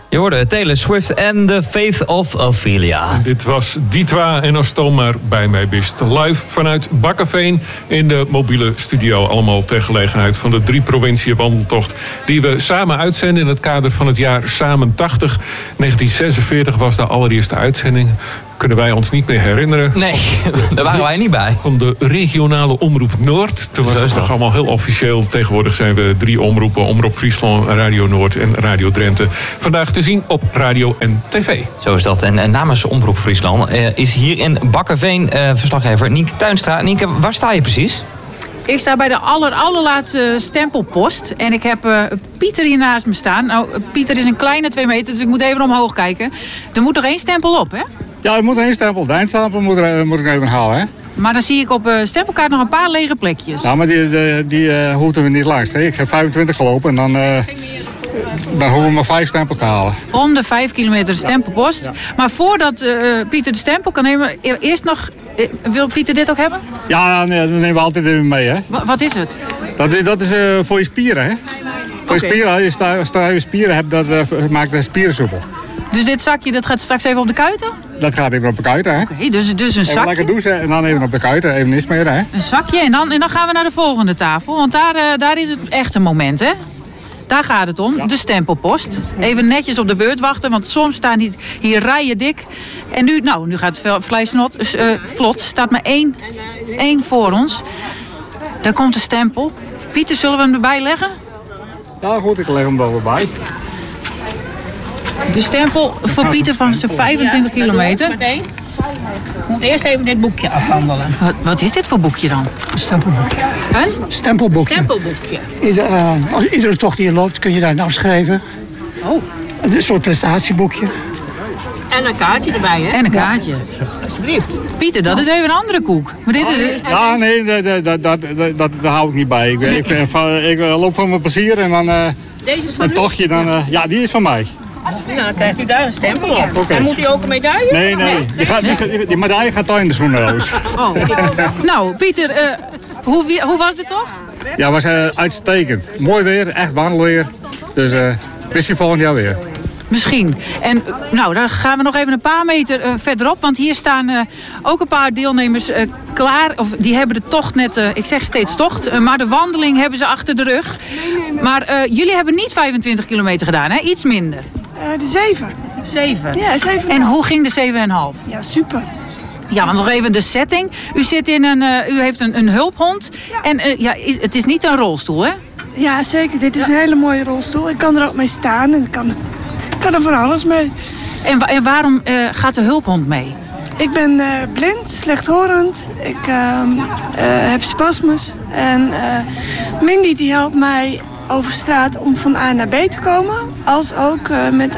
Je hoorde Taylor Swift en The Faith of Ophelia. Dit was Dietwa en als Toon maar bij mij bist. Live vanuit Bakkeveen in de mobiele studio. Allemaal ter gelegenheid van de 3 provinciën wandeltocht die we samen uitzenden in het kader van het jaar Samen 80. 1946 was de allereerste uitzending. Kunnen wij ons niet meer herinneren. Nee, daar waren wij niet bij. Van de regionale Omroep Noord. Toen was het nog allemaal heel officieel. Tegenwoordig zijn we 3 omroepen. Omroep Friesland, Radio Noord en Radio Drenthe. Vandaag te zien op radio en tv. Zo is dat. En namens Omroep Friesland is hier in Bakkeveen verslaggever Nienke Tuinstra. Nienke, waar sta je precies? Ik sta bij de allerlaatste stempelpost. En ik heb Pieter hier naast me staan. Nou, Pieter is een kleine 2 meter, dus ik moet even omhoog kijken. Er moet nog 1 stempel op, hè? Ja, er moet 1 stempel. De eindstempel moet ik even halen, hè? Maar dan zie ik op stempelkaart nog een paar lege plekjes. Ja, maar die hoefden we niet langs. Hè? Ik heb 25 gelopen en dan hoeven we maar 5 stempels te halen. Om de 5 kilometer stempelpost. Ja. Maar voordat Pieter de stempel kan nemen, eerst nog... wil Pieter dit ook hebben? Ja, nee, dat nemen we altijd even mee, hè? Wat is het? Dat is voor je spieren, hè? Voor je spieren, als je spieren hebt, dat maakt de spieren soepel. Dus dit zakje, dat gaat straks even op de kuiten? Dat gaat even op de kuiten, hè? Oké, dus een zakje. Even lekker douchen en dan even op de kuiten, even niets meer, hè? Een zakje en dan gaan we naar de volgende tafel. Want daar is het echt een moment, hè? Daar gaat het om, de stempelpost. Even netjes op de beurt wachten, want soms staan hier rijen dik. En nu gaat het vrij vlot. Staat maar één voor ons. Daar komt de stempel. Pieter, zullen we hem erbij leggen? Ja, goed, ik leg hem er wel bij. De stempel voor Pieter van zijn 25 kilometer. Ik moet eerst even dit boekje afhandelen. Wat is dit voor boekje dan? Een stempelboekje. Een? Stempelboekje. Stempelboekje. Als iedere tocht die je loopt kun je daarin afschrijven. Oh. Een soort prestatieboekje. En een kaartje erbij, hè? En een kaartje. Alsjeblieft. Pieter, dat is even een andere koek. Maar dit is... Ja, nee, dat hou ik niet bij. Ik loop van mijn plezier en dan Deze is van een tochtje. Ja, die is van mij. Nou, dan krijgt u daar een stempel op. Okay. En moet u ook een medaille? Nee. Die medaille gaat daar in de schoenendoos. Oh. Nou, Pieter, hoe was het toch? Ja, was uitstekend. Mooi weer, echt wandelweer. Dus misschien volgend jaar weer. Misschien. En dan gaan we nog even een paar meter verderop. Want hier staan ook een paar deelnemers klaar. Of die hebben de tocht net, ik zeg steeds tocht. Maar de wandeling hebben ze achter de rug. Maar jullie hebben niet 25 kilometer gedaan, hè? Iets minder. De 7. 7? Ja, 7,5. En hoe ging de 7,5? Ja, super. Ja, want nog even de setting. U zit in u heeft een hulphond. Ja. En het is niet een rolstoel, hè? Ja, zeker. Dit is een hele mooie rolstoel. Ik kan er ook mee staan en ik kan er van alles mee. En waarom gaat de hulphond mee? Ik ben blind, slechthorend. Ik heb spasmus. En Mindy die helpt mij over straat om van A naar B te komen. Als ook met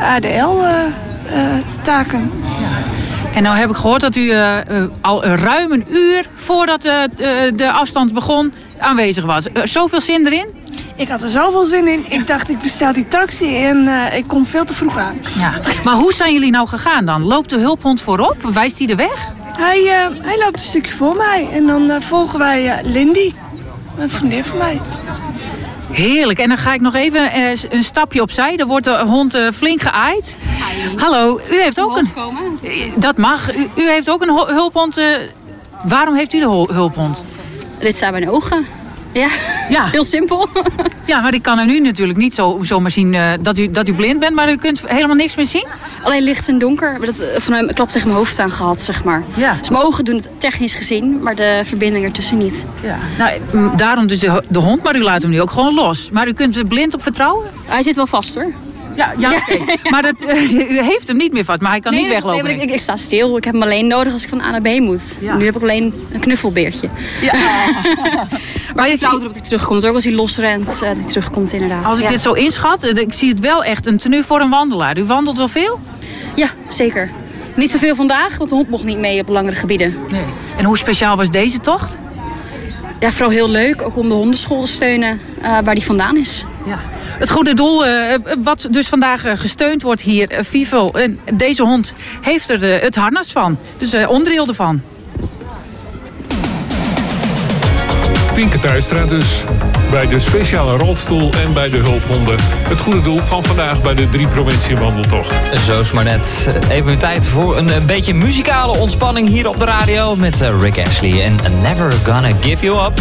ADL-taken. En nou heb ik gehoord dat u al ruim een uur voordat de afstand begon aanwezig was. Zoveel zin erin? Ik had er zoveel zin in. Ik dacht, ik bestel die taxi en ik kom veel te vroeg aan. Ja. Maar hoe zijn jullie nou gegaan dan? Loopt de hulphond voorop? Wijst hij de weg? Hij loopt een stukje voor mij. En dan volgen wij Lindy, een vriendin van mij. Heerlijk. En dan ga ik nog even een stapje opzij. Er wordt de hond flink geaaid. Hallo, u heeft ook een... Dat mag. U heeft ook een hulphond. Waarom heeft u de hulphond? Dit staat mijn ogen. Ja, heel simpel. Ja, maar ik kan er nu natuurlijk niet zomaar zien dat u blind bent, maar u kunt helemaal niks meer zien? Alleen licht en donker. Dat vanuit klap tegen mijn hoofd aan gehad, zeg maar. Ja. Dus mijn ogen doen het technisch gezien, maar de verbinding ertussen niet. Ja. Nou, daarom dus de hond, maar u laat hem nu ook gewoon los. Maar u kunt er blind op vertrouwen? Hij zit wel vast, hoor. Ja. Okay. Maar u heeft hem niet meer vast, maar hij kan niet weglopen. Nee, ik sta stil. Ik heb hem alleen nodig als ik van A naar B moet. Ja. Nu heb ik alleen een knuffelbeertje. Ja. Maar het louter dat hij terugkomt. Ook als hij losrent, dat hij terugkomt inderdaad. Als ik dit zo inschat, ik zie het wel echt een tenue voor een wandelaar. U wandelt wel veel? Ja, zeker. Niet zoveel vandaag, want de hond mocht niet mee op langere gebieden. Nee. En hoe speciaal was deze tocht? Ja, vooral heel leuk. Ook om de hondenschool te steunen waar die vandaan is. Ja. Het goede doel, wat dus vandaag gesteund wordt hier, Vivo. Deze hond heeft er het harnas van. Dus onderdeel ervan. Nienke Tuinstra dus. bij de speciale rolstoel en bij de hulphonden. Het goede doel van vandaag bij de 3 provincie wandeltocht. Zo is maar net. Even tijd voor een beetje muzikale ontspanning hier op de radio met Rick Astley en Never Gonna Give You Up.